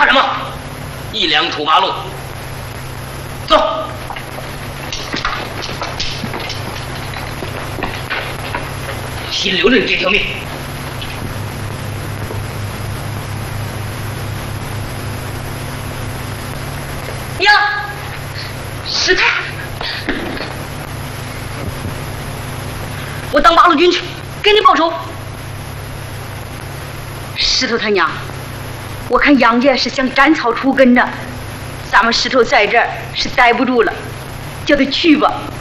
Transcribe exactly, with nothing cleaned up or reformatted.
怕什么？一两土八路，走。先留着你这条命。 呀，师太，我当八路军去，给你报仇。石头他娘，我看杨家是想斩草除根的，咱们石头在这儿是待不住了，叫他去吧。